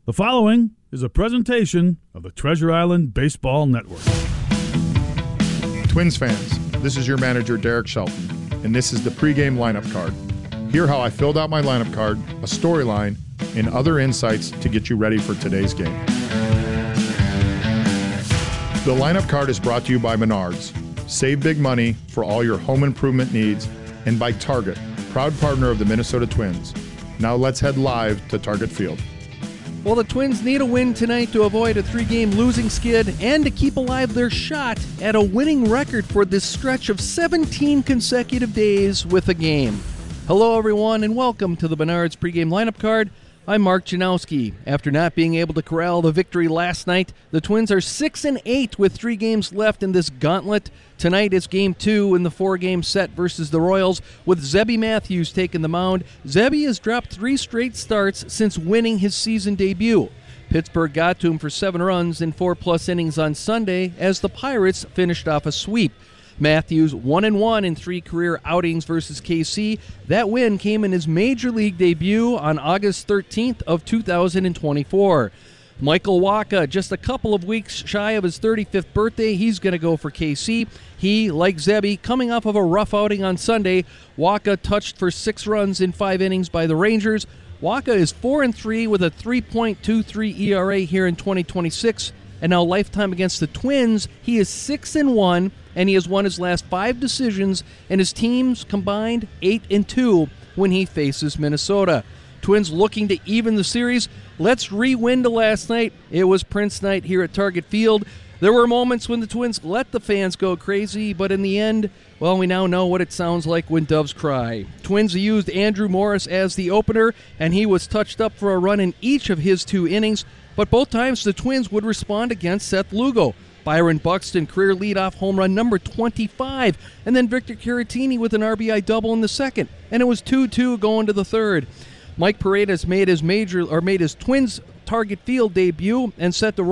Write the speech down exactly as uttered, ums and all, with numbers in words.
The following is a presentation of the Treasure Island Baseball Network. Twins fans, this is your manager, Derek Shelton, and this is the pregame lineup card. Hear how I filled out my lineup card, a storyline, and other insights to get you ready for today's game. The lineup card is brought to you by Menards. Save big money for all your home improvement needs, and by Target, proud partner of the Minnesota Twins. Now let's head live to Target Field. Well, the Twins need a win tonight to avoid a three-game losing skid and to keep alive their shot at a winning record for this stretch of seventeen consecutive days with a game. Hello, everyone, and welcome to the Menards pregame lineup card. I'm Mark Janowski. After not being able to corral the victory last night, the Twins are six and eight with three games left in this gauntlet. Tonight is game two in the four-game set versus the Royals, with Zebby Matthews taking the mound. Zebby has dropped three straight starts since winning his season debut. Pittsburgh got to him for seven runs in four-plus innings on Sunday as the Pirates finished off a sweep. Matthews one and one in three career outings versus K C. That win came in his major league debut on August thirteenth of two thousand twenty-four. Michael Wacha, just a couple of weeks shy of his thirty-fifth birthday, he's going to go for K C. He, like Zebby, coming off of a rough outing on Sunday. Wacha touched for six runs in five innings by the Rangers. Wacha is four and three with a three point two three E R A here in twenty twenty-six. And now lifetime against the Twins, he is six and one, and he has won his last five decisions, and his teams combined eight and two when he faces Minnesota. Twins looking to even the series. Let's rewind to last night. It was Prince night here at Target Field. There were moments when the Twins let the fans go crazy, but in the end, well, we now know what it sounds like when doves cry. Twins used Andrew Morris as the opener, and he was touched up for a run in each of his two innings. But both times the Twins would respond against Seth Lugo. Byron Buxton, career leadoff home run number twenty-five, and then Victor Caratini with an R B I double in the second, and it was two two going to the third. Mike Paredes made his major or made his Twins Target Field debut and set the